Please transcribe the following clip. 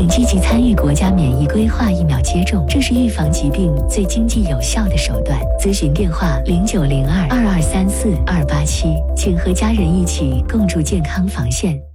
请积极参与国家免疫规划疫苗接种，这是预防疾病最经济有效的手段。咨询电话0902-2234-287，请和家人一起共筑健康防线。